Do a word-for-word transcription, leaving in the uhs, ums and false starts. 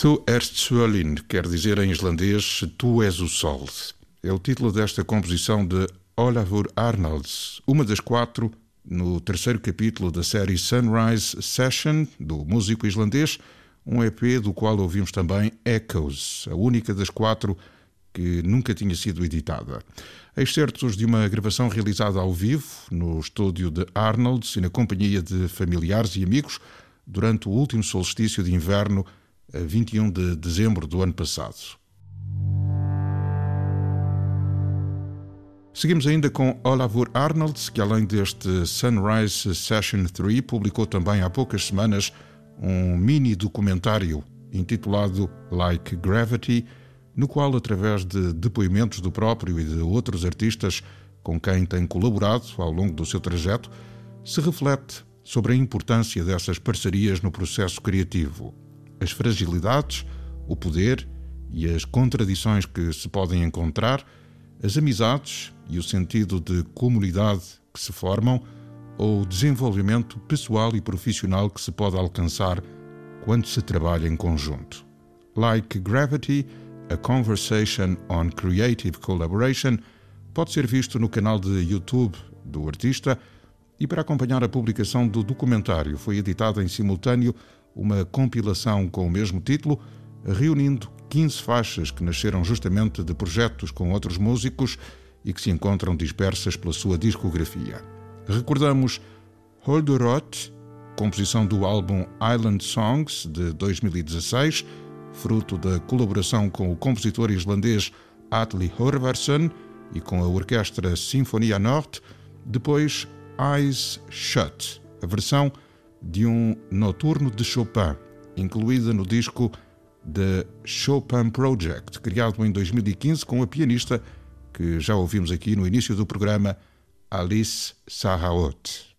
Þú ert sólin, quer dizer em islandês, tu és o sol. É o título desta composição de Ólafur Arnalds, uma das quatro no terceiro capítulo da série Sunrise Session, do músico islandês, um E P do qual ouvimos também Echoes, a única das quatro que nunca tinha sido editada. Excertos de uma gravação realizada ao vivo no estúdio de Arnalds e na companhia de familiares e amigos durante o último solstício de inverno, a vinte e um de dezembro do ano passado. Seguimos ainda com Ólafur Arnalds, que além deste Sunrise Session três, publicou também há poucas semanas um mini documentário intitulado Like Gravity, no qual, através de depoimentos do próprio e de outros artistas com quem tem colaborado ao longo do seu trajeto, se reflete sobre a importância dessas parcerias no processo criativo, as fragilidades, o poder e as contradições que se podem encontrar, as amizades e o sentido de comunidade que se formam, ou o desenvolvimento pessoal e profissional que se pode alcançar quando se trabalha em conjunto. Like Gravity, A Conversation on Creative Collaboration, pode ser visto no canal de YouTube do artista, e para acompanhar a publicação do documentário foi editada em simultâneo uma compilação com o mesmo título, reunindo quinze faixas que nasceram justamente de projetos com outros músicos e que se encontram dispersas pela sua discografia. Recordamos Holdurot, composição do álbum Island Songs de dois mil e dezasseis, fruto da colaboração com o compositor islandês Atli Hörvarsson e com a orquestra Sinfonia Norte, depois Eyes Shut, a versão de um noturno de Chopin, incluída no disco The Chopin Project, criado em dois mil e quinze com a pianista que já ouvimos aqui no início do programa, Alice Sahaot.